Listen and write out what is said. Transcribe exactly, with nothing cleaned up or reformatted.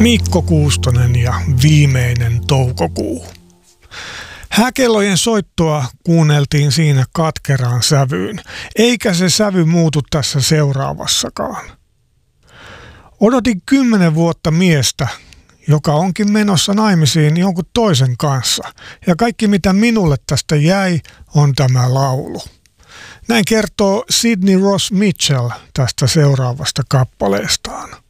Mikko Kuustonen ja viimeinen toukokuu. Häkellojen soittoa kuunneltiin siinä katkeraan sävyyn, eikä se sävy muutu tässä seuraavassakaan. Odotin kymmenen vuotta miestä, joka onkin menossa naimisiin jonkun toisen kanssa, ja kaikki mitä minulle tästä jäi on tämä laulu. Näin kertoo Sydney Ross Mitchell tästä seuraavasta kappaleestaan.